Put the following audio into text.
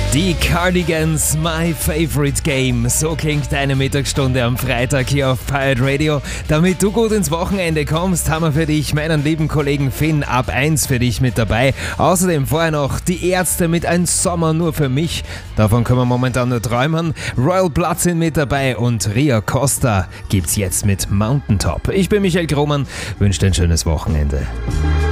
Die Cardigans, My Favorite Game. So klingt deine Mittagsstunde am Freitag hier auf Pirate Radio. Damit du gut ins Wochenende kommst, haben wir für dich meinen lieben Kollegen Finn ab 1 für dich mit dabei. Außerdem vorher noch die Ärzte mit Ein Sommer nur für mich. Davon können wir momentan nur träumen. Royal Blood sind mit dabei und Ria Costa gibt's jetzt mit Mountaintop. Ich bin Michael Grohmann, wünsche dir ein schönes Wochenende.